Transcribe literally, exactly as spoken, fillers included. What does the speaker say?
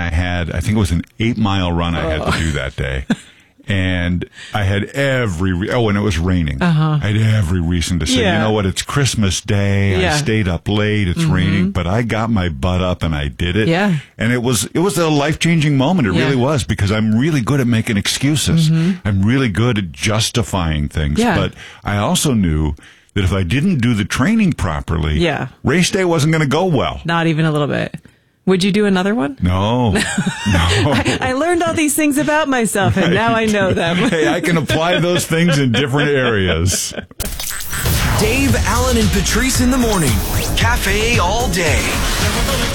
I had, I think it was an eight mile run I had to do that day. And I had every, re- oh, and it was raining. Uh-huh. I had every reason to say, Yeah. you know what, it's Christmas Day. Yeah. I stayed up late. It's Mm-hmm. raining, but I got my butt up and I did it. Yeah. And it was, it was a life-changing moment. It Yeah. really was, because I'm really good at making excuses. Mm-hmm. I'm really good at justifying things. Yeah. But I also knew that if I didn't do the training properly, Yeah. race day wasn't going to go well. Not even a little bit. Would you do another one? No, no. I, I learned all these things about myself, and now I know them. Hey, I can apply those things in different areas. Dave, Allen, and Patrice in the morning. Cafe all day.